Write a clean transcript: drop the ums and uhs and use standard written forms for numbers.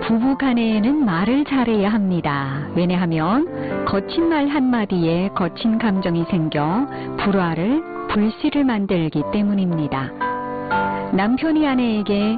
부부 간에는 말을 잘해야 합니다. 왜냐하면 거친 말 한마디에 거친 감정이 생겨 불화를 불씨를 만들기 때문입니다. 남편이 아내에게